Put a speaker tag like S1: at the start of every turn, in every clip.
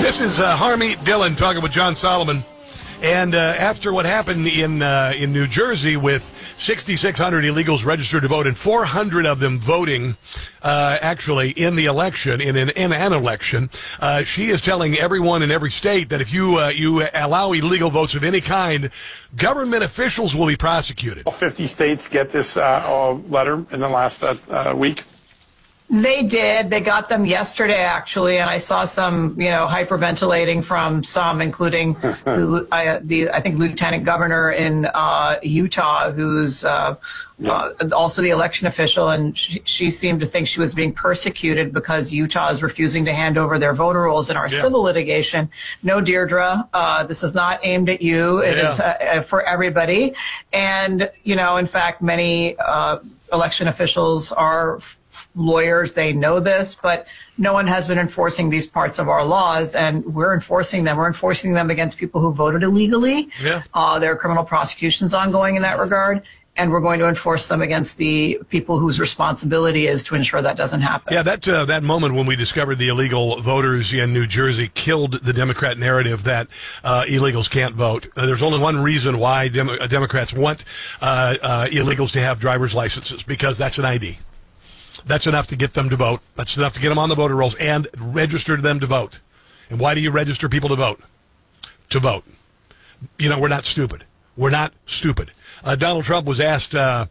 S1: This is Harmeet Dillon talking with John Solomon. And after what happened in New Jersey with 6,600 illegals registered to vote and 400 of them voting actually in the election, in an election, she is telling everyone in every state that if you allow illegal votes of any kind, government officials will be prosecuted.
S2: All 50 states get this letter in the last week.
S3: They did. They got them yesterday, actually, and I saw some, hyperventilating from some, including I think Lieutenant Governor in Utah, who's also the election official, and she seemed to think she was being persecuted because Utah is refusing to hand over their voter rolls in our civil litigation. No, Deirdre, this is not aimed at you. It is for everybody. And, in fact, many election officials are lawyers. They know this, but no one has been enforcing these parts of our laws, and we're enforcing them. We're enforcing them against people who voted illegally. There are criminal prosecutions ongoing in that regard, and we're going to enforce them against the people whose responsibility is to ensure that doesn't happen. Yeah,
S1: that moment when we discovered the illegal voters in New Jersey killed the Democrat narrative that illegals can't vote. There's only one reason why Democrats want illegals to have driver's licenses, because that's an ID. That's enough to get them to vote. That's enough to get them on the voter rolls and register them to vote. And why do you register people to vote? To vote. We're not stupid. We're not stupid. Donald Trump was asked by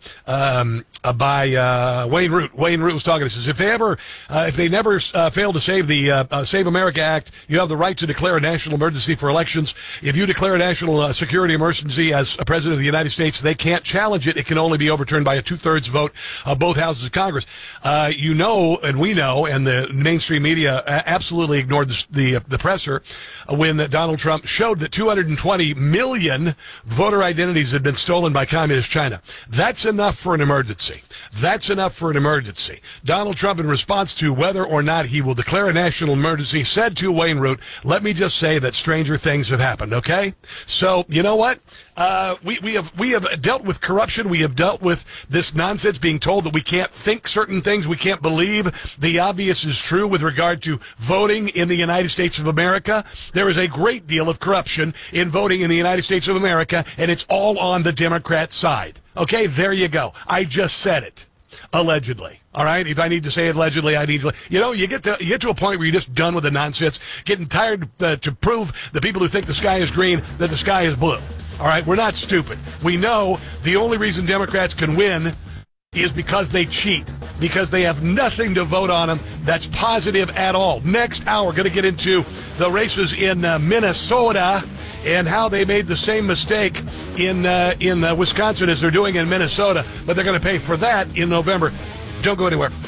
S1: Wayne Root. Wayne Root was talking. He says, if they never fail to save the Save America Act, you have the right to declare a national emergency for elections. If you declare a national security emergency as a president of the United States, they can't challenge it. It can only be overturned by a 2/3 vote of both houses of Congress. And we know, and the mainstream media absolutely ignored the presser when Donald Trump showed that 220 million voter identities had been stolen by communist China. That's enough for an emergency. That's enough for an emergency. Donald Trump, in response to whether or not he will declare a national emergency, said to Wayne Root, let me just say that stranger things have happened, okay? So, you know what? We have dealt with corruption. We have dealt with this nonsense being told that we can't think certain things. We can't believe the obvious is true with regard to voting in the United States of America. There is a great deal of corruption in voting in the United States of America, and it's all on the Democrat side. Okay, there you go. I just said it. Allegedly. All right? If I need to say it allegedly, I need to. You get to a point where you're just done with the nonsense, getting tired to prove the people who think the sky is green that the sky is blue. All right? We're not stupid. We know the only reason Democrats can win is because they cheat, because they have nothing to vote on them that's positive at all. Next hour, going to get into the races in Minnesota and how they made the same mistake in Wisconsin as they're doing in Minnesota, but they're going to pay for that in November. Don't go anywhere.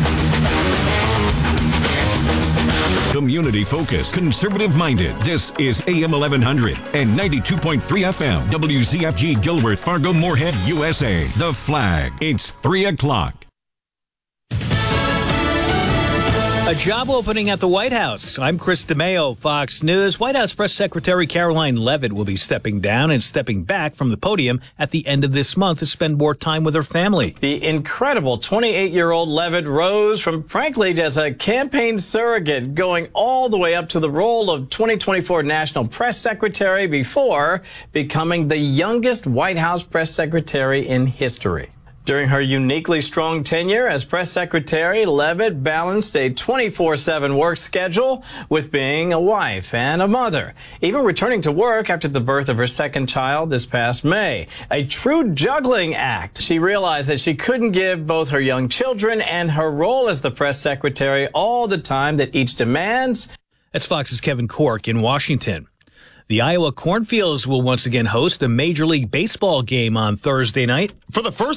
S4: Community-focused, conservative-minded. This is AM 1100 and 92.3 FM. WZFG Gilbert, Fargo, Moorhead, USA. The Flag. It's 3 o'clock.
S5: A job opening at the White House. I'm Chris DeMeo, Fox News. White House Press Secretary Caroline Leavitt will be stepping down and stepping back from the podium at the end of this month to spend more time with her family.
S6: The incredible 28-year-old Leavitt rose from, frankly, as a campaign surrogate, going all the way up to the role of 2024 National Press Secretary before becoming the youngest White House press secretary in history. During her uniquely strong tenure as press secretary, Leavitt balanced a 24/7 work schedule with being a wife and a mother, even returning to work after the birth of her second child this past May. A true juggling act. She realized that she couldn't give both her young children and her role as the press secretary all the time that each demands.
S5: That's Fox's Kevin Corke in Washington. The Iowa Cornfields will once again host a Major League Baseball game on Thursday night.
S7: For the first